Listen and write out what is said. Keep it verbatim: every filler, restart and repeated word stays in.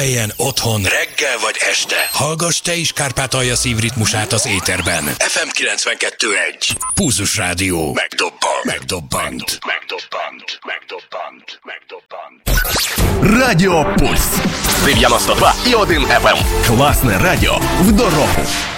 munkahelyen, otthon, reggel vagy este. Hallgass te is Kárpátalja szívritmusát az éterben. ef em kilencvenkettő egy. Pulzus Rádió. Megdobbant. Megdobbant. Megdobbant. Megdobbant. Megdobbant. Радіо Пульс. дев'яносто два і один еф ем. Класне радіо в дорогу.